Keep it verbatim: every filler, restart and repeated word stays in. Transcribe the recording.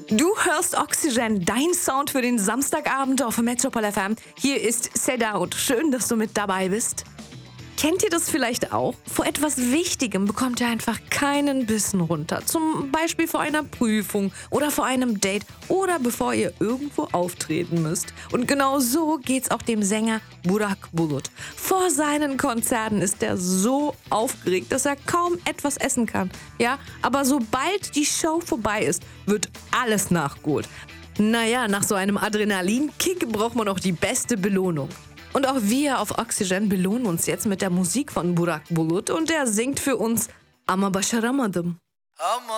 Du hörst Oxygen, dein Sound für den Samstagabend auf Metropol F M. Hier ist Set Out. Schön, dass du mit dabei bist. Kennt ihr das vielleicht auch? Vor etwas Wichtigem bekommt ihr einfach keinen Bissen runter. Zum Beispiel vor einer Prüfung oder vor einem Date oder bevor ihr irgendwo auftreten müsst. Und genau so geht's auch dem Sänger Burak Bulut. Vor seinen Konzerten ist er so aufgeregt, dass er kaum etwas essen kann. Ja, aber sobald die Show vorbei ist, wird alles nachgeholt. Naja, nach so einem Adrenalinkick braucht man auch die beste Belohnung. Und auch wir auf Oxygen belohnen uns jetzt mit der Musik von Burak Bulut und er singt für uns Ama Başaramadım.